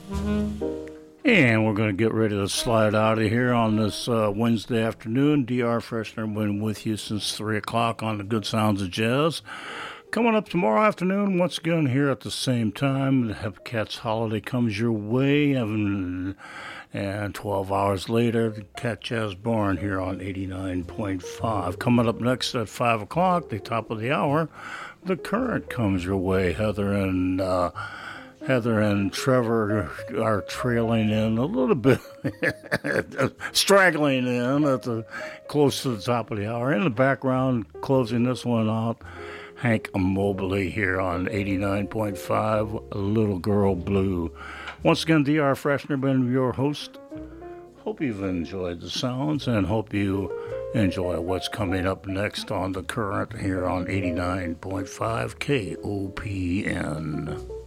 And we're going to get ready to slide out of here on this Wednesday afternoon. DR Freshner been with you since 3 o'clock on the Good Sounds of Jazz. Coming up tomorrow afternoon, once again here at the same time, the Hepcats holiday comes your way. And 12 hours later, the Cat Jazz Barn here on 89.5. Coming up next at 5 o'clock, the top of the hour, The Current comes your way. Heather and Trevor are trailing in a little bit, straggling in close to the top of the hour. In the background, closing this one out, Hank Mobley here on 89.5, Little Girl Blue. Once again, DR Freshner, been your host. Hope you've enjoyed the sounds and hope you enjoy what's coming up next on The Current here on 89.5 KOPN.